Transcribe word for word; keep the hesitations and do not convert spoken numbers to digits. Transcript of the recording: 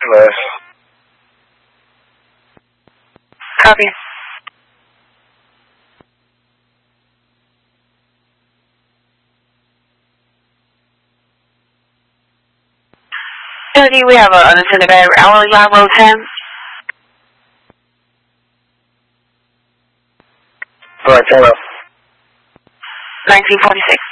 Nice. Copy. Jody, we have an unattended battery hourly live road ten. Alright, turn up. nineteen forty-six.